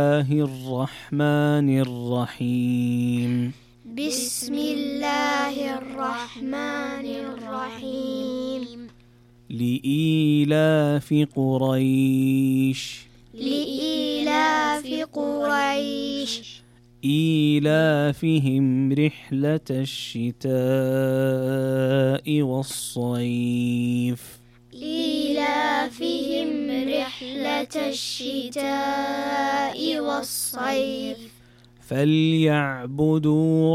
الرحمن الرحيم بسم الله الرحمن الرحيم لإيلاف قريش لإيلاف قريش إيلافهم رحلة الشتاء والصيف إيلافهم رحلة الشتاء والصيف فليعبدوا